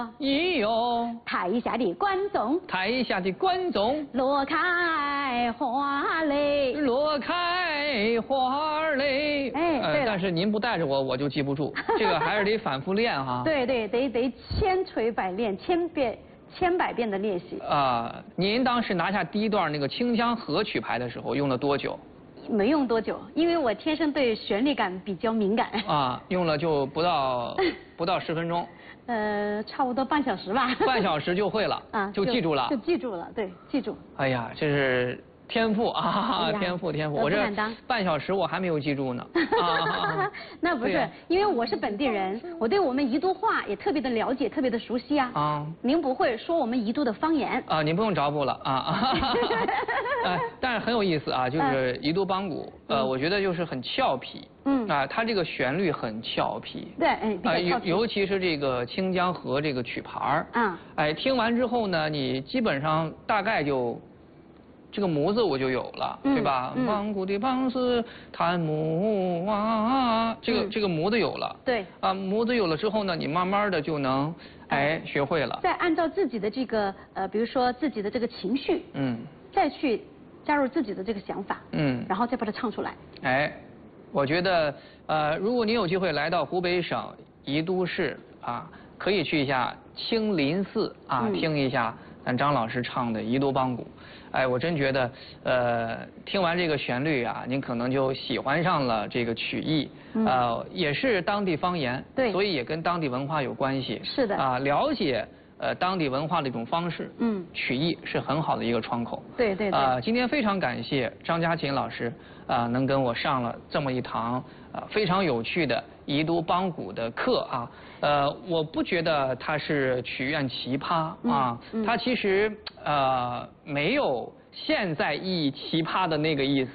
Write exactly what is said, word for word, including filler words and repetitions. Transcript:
已有台下的观众， 台下的观众落开花蕾， 落开花蕾。 哎，对了但是您不带着我，我就记不住，这个还是得反复练哈。 对对，得得千锤百炼，千遍千百遍的练习。 啊、您当时拿下第一段那个清江河曲牌的时候，用了多久？ 没用多久，因为我天生对旋律感比较敏感。 啊，用了就不到不到十分钟。 呃，差不多半小时吧。 半小时就会了， 啊， 就记住了， 就记住了，对，记住。 哎呀，这是天赋啊， 哎呀天赋天赋， 呃我这不敢当半小时我还没有记住呢。啊， 那不是对呀， 因为我是本地人，我对我们宜都话也特别的了解，特别的熟悉啊。 啊您不会说我们宜都的方言？ 啊，你不用找补了啊。哎，但是很有意思啊，就是宜都邦鼓，呃，我觉得就是很俏皮。 嗯啊，它这个旋律很俏皮。 对，哎，比较啊，尤俏皮。 尤其是这个清江河这个曲牌儿。 啊， 哎，听完之后呢，你基本上大概就。这个模子我就有了， 嗯对吧？ 嗯邦鼓的邦是弹木啊，这个、 嗯这个模子有了。 对。 啊，模子有了之后呢，你慢慢的就能哎学会了。 再按照自己的这个呃，比如说自己的这个情绪， 嗯再去加入自己的这个想法， 嗯， 然后再把它唱出来。 哎，我觉得呃，如果你有机会来到湖北省宜都市啊，可以去一下清林寺啊， 嗯听一下咱张老师唱的宜都邦鼓。哎，我真觉得，呃，听完这个旋律啊，您可能就喜欢上了这个曲艺， 嗯呃，也是当地方言， 对所以也跟当地文化有关系。 是的啊，了解呃当地文化的一种方式， 嗯曲艺是很好的一个窗口。 对对对。 啊、今天非常感谢张家琴老师啊、能跟我上了这么一堂啊、非常有趣的宜都邦鼓的课啊。呃，我不觉得它是曲苑奇葩啊， 嗯嗯它其实呃没有现在意义奇葩的那个意思。